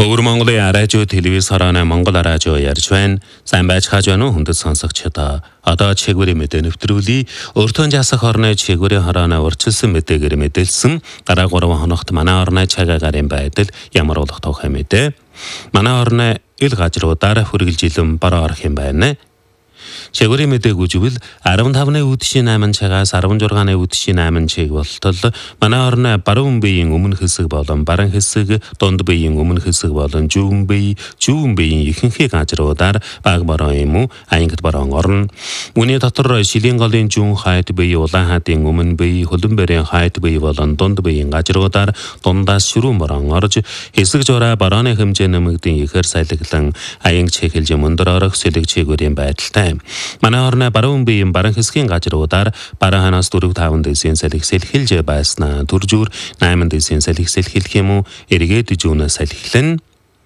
Өвөр Монголын радио телевиз хорооны Монгол радио ярьж байна. Сайн байцгааж байна уу хүндэт сонсогчдоо. Одоо чигвэрийн мэдээ нэвтрүүлээ. Өртөө жасах орны чигвэрийн хорооны урьдчилсан мэдээгээр мэдээлсэн гараа 3 хоногт манай орны цагаагаар байдал ямар болох тухай мэдээ. Манай орны ил газруудаар хүргэлжилэн бараа орох юм байна. Чигвэрийн мэдээг үжигвэл 15-ны үдшийн 8 цагаас 16-ны үдшийн 8 чиг болтол манай орны баруун биеийн өмнө хэсэг болон баруун хэсэг, дунд биеийн өмнө хэсэг болон зүүн биеийн ихэнх газруудаар баг бороо юм уу ангид бороо орно. Үүний дотор шилийн голын зүүн хойд бие, улаан хадын өмнө бие, хөлбөмбөрийн хойд бие болон дунд биеийн газруудаар дундаас ширүүн бороо орж хэсэг жураа борооны хэмжээ нэмэгдэн ихээр сайлглан аянг чиглэж мөндөр орох сэлэг чигвэрийн байдалтай. Манай орны баруун биеийн баруун хэсгийн газруудаар баруун ханаас 4-5 дэсийн салхисэл хэлж байснаа төржүүр 8 дэсийн салхисэл хэлэх юм уу эргээд жүүнээс салхилэн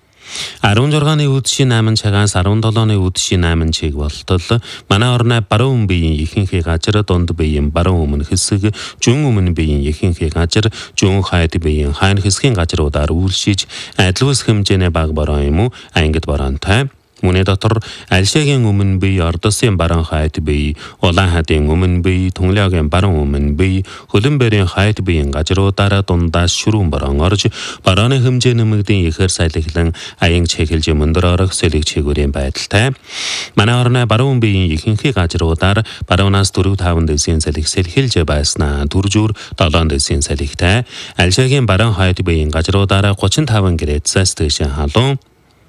16-ны үдшийн 8 цагаас 17-ны үдшийн 8 чиг болтол манай орны баруун биеийн ихэнх газар, дунд биеийн баруун өмнө хэсэг, зүүн өмнө биеийн ихэнх газар, зүүн хойд биеийн хойно хэсгийн газруудаар үйлшиж адилус хэмжээний баг бороо юм уу ангид бороонтой. Үүний дотор Альшагийн өмнө бие, Ордосын баруун хойд бие, Улаан хадын өмнө бие, Түнлэгийн баруун өмнө бие, Хөлбөмбөрийн хойд биеийн газруудаараа дундаас ширүүн бороо орж, борооны хэмжээ нэмэгдэн ихээр сайлглан аянг чиглэж мөндөр орох сэлэг чигвэрийн байдалтай. Манай орны баруун биеийн ихэнх газруудаар баруунаас 4-5 дэсийн салхисэл хэлж байснаа төржүүр 7 дэсийн салхитай. Альшагийн баруун хойд биеийн газруудаараа 35 градусаас дээш халуун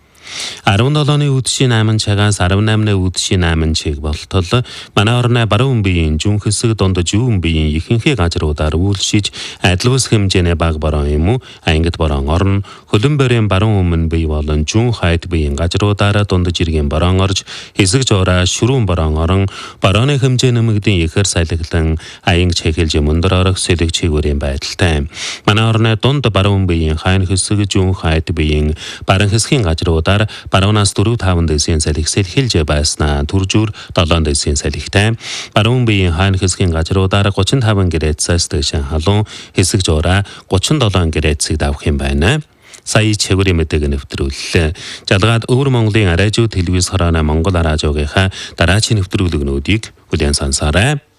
17-ны үдшийн 8 цагаас 18-ны үдшийн 8 чиг болтол манай орны баруун биеийн зүүн хэсэг, дунд зүүн биеийн ихэнх газруудаар үйлшиж адилус хэмжээний баг бороо юм уу ангид бороо орно. Хөлбөмбөрийн баруун өмнө бие болон зүүн хойд биеийн газруудаараа дунд жиргэн бороо орж хэсэг жураа ширүүн бороо орон борооны хэмжээ нэмэгдэн ихээр сайлглан аянг чиглэж мөндөр орох сэлэг чигвэрийн байдалтай. Манай орны дунд баруун биеийн хойно хэсэг, зүүн хойд биеийн баруун хэсгийн газруудаар баруунаас 4-5 дэсийн салхисэл хэлж байснаа төржүүр 7 дэсийн салхитай. Баруун биеийн хойно хэсгийн газруудаар 35 градусаас дээш халуун, хэсэг жураа 37 градусыг давах юм байна. Сая чигвэрийн мэдээг нэвтрүүллээ. Жалгаад Өвөр Монголын радио телевиз хорооны Монгол радиогийнхаа дараагийн нэвтрүүлгнүүдийг хүлээн сонсоорой.